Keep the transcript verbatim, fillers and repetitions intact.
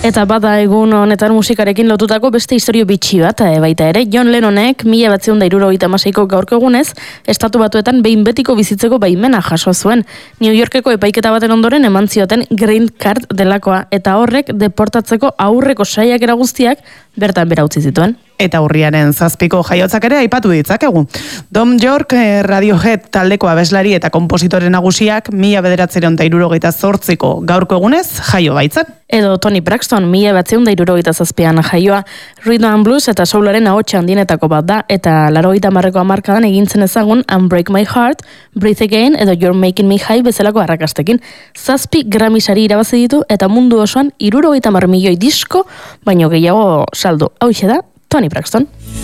Eta bada egun honetan musikarekin lotutako beste historio bitxi bat, e, baita ere, John Lennonek mila batziehun eta hirurogeita hamaseiko gaurko egunez, estatu batuetan behin betiko bizitzeko baimena jaso zuen. New Yorkeko epaiketa baten ondoren eman zioten Green Card delakoa, eta horrek deportatzeko aurreko saiakera guztiak bertan bera utzi zituen. Eta urriaren zazpiko jaiotzak ere aipatu ditzakegu. Tom York, eh, Radiohead taldeko abeslari eta kompositore nagusiak mila bederatziehun eta hirurogeita zortziko gaurko egunez jaio baitzen. Edo Tony Braxton mila batziehun eta hirurogeita zazpian jaioa. Rhythm and Blues eta soularen ahotsa handienetako bat da, eta laurogeita hamarreko hamarkadan egintzen ezagun Unbreak My Heart, Breathe Again edo You're Making Me High bezalako arrakastekin. Zazpi Grammy sari irabazi ditu eta mundu osoan hirurogeita hamar milioi disko, baino gehiago saldu. Hauxe da Tony Braxton.